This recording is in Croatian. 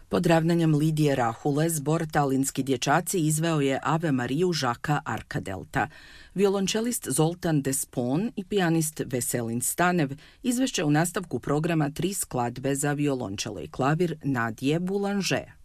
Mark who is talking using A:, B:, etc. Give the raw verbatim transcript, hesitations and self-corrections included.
A: Pod ravnanjem Lidije Rahule, zbor Talinski dječaci izveo je Ave Mariju Žaka Arkadelta. Violončelist Zoltan Despon i pijanist Veselin Stanev izvešće u nastavku programa tri skladbe za violončelo i klavir Nadije Boulanger.